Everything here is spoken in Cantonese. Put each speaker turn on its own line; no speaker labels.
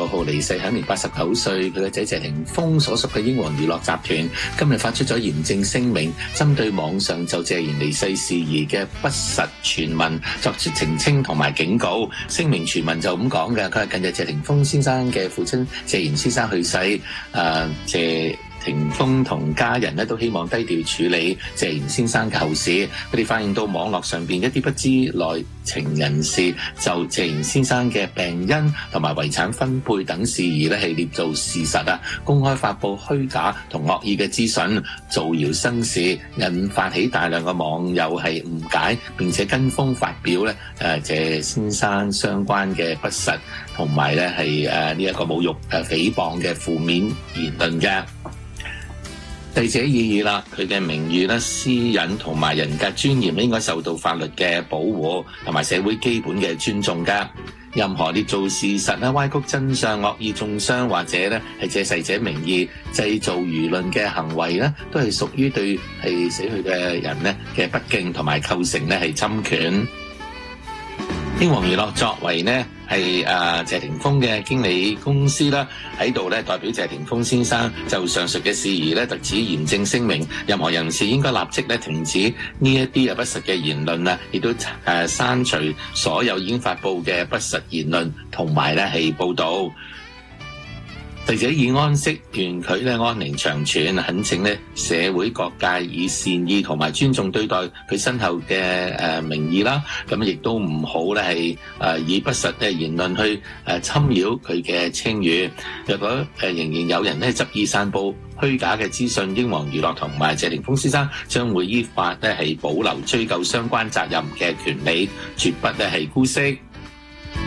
號離世，享年89歲。佢嘅仔謝霆鋒所屬嘅英皇娛樂集團今日發出咗嚴正聲明，針對網上就謝賢離世事宜嘅不實傳聞作出澄清同埋警告。聲明全文就咁講嘅，佢係近日謝霆鋒先生嘅父親謝賢先生去世，謝霆鋒同家人咧都希望低調處理謝賢先生嘅後事。佢哋發現到網絡上邊一啲不知內情人士就謝賢先生嘅病因同埋遺產分配等事宜咧係捏造事實啊，公開發布虛假同惡意嘅資訊，造謠生事，引發起大量嘅網友係誤解，並且跟風發表咧謝先生相關嘅不實同埋咧係呢一個侮辱誹謗嘅負面言論嘅。逝者已矣啦，佢嘅名譽咧、私隱同埋人格尊嚴應該受到法律嘅保護同埋社會基本嘅尊重㗎。任何捏造事實咧、歪曲真相、惡意中傷或者咧係借逝者名義製造輿論嘅行為咧，都係屬於對係死去嘅人咧嘅不敬同埋構成咧係侵權。英皇娛樂作為呢係謝霆鋒嘅經理公司啦，喺度咧代表謝霆鋒先生就上述嘅事宜咧，特此嚴正聲明，任何人士應該立即咧停止呢一啲不實嘅言論啊，亦都刪除所有已經發布嘅不實言論同埋咧係報導。逝者已安息，願佢咧安寧長存，懇請咧社會各界以善意同埋尊重對待佢身後嘅名義啦，咁亦都唔好咧係以不實嘅言論去侵擾佢嘅清譽。若果仍然有人咧執意散佈虛假嘅資訊，英皇娛樂同埋謝霆鋒先生將會依法咧係保留追究相關責任嘅權利，絕不咧係姑息。